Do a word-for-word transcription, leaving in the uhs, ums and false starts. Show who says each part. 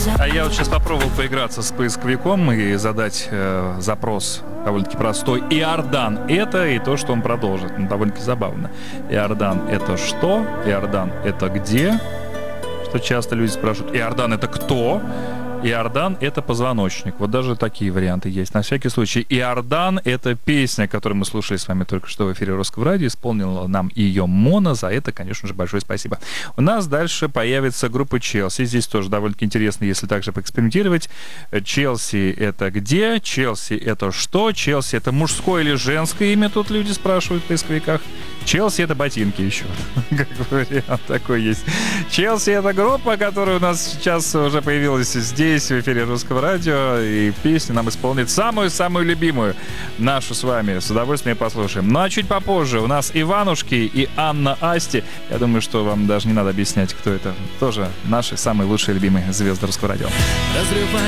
Speaker 1: А я вот сейчас попробовал поиграться с поисковиком и задать э, запрос довольно-таки простой. Иордан — это и то, что он продолжит. Ну, довольно-таки забавно. Иордан — это что? Иордан — это где? Что часто люди спрашивают. Иордан — это кто? Иордан — это позвоночник. Вот даже такие варианты есть. На всякий случай. Иордан — это песня, которую мы слушали с вами только что в эфире Русского радио. Исполнила нам ее Мона. За это, конечно же, большое спасибо. У нас дальше появится группа Челси. Здесь тоже довольно-таки интересно, если также поэкспериментировать. Челси — это где? Челси — это что? Челси — это мужское или женское имя? Тут люди спрашивают в поисковиках. Челси — это ботинки еще. Как вариант такой есть. Челси — это группа, которая у нас сейчас уже появилась здесь, в эфире Русского радио, и песню нам исполнит самую-самую любимую нашу с вами. С удовольствием послушаем. Ну а чуть попозже у нас Иванушки и Анна Асти. Я думаю, что вам даже не надо объяснять, кто это. Тоже наши самые лучшие любимые звезды Русского радио.